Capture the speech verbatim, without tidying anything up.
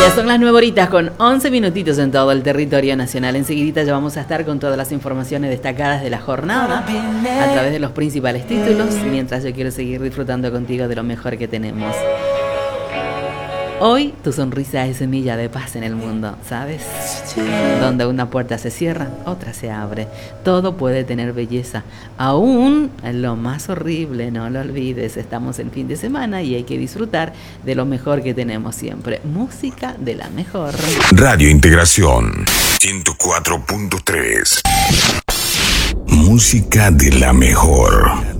Ya son las nueve horitas con once minutitos en todo el territorio nacional. Enseguidita ya vamos a estar con todas las informaciones destacadas de la jornada a través de los principales títulos, mientras yo quiero seguir disfrutando contigo de lo mejor que tenemos. Hoy tu sonrisa es semilla de paz en el mundo, ¿sabes? Donde una puerta se cierra, otra se abre. Todo puede tener belleza, aún lo más horrible, no lo olvides. Estamos en fin de semana y hay que disfrutar de lo mejor que tenemos siempre. Música de la mejor. Radio Integración ciento cuatro punto tres. Música de la mejor.